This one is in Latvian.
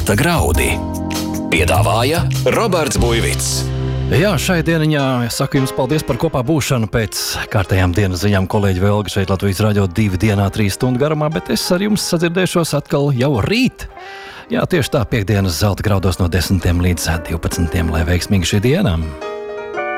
Zelta graudi. Piedāvāja Roberts Buivits. Jā, šai dieniņā saku jums paldies par kopā būšanu pēc kārtējām dienas ziņām. Kolēģi Velga šeit Latvijas radio 2 dienā 3 stundu garumā, bet es ar jums sadzirdēšos atkal jau rīt. Jā, tieši tā, piekdienas Zelta graudos no 10 līdz 12, lai veiksmīgi šī diena.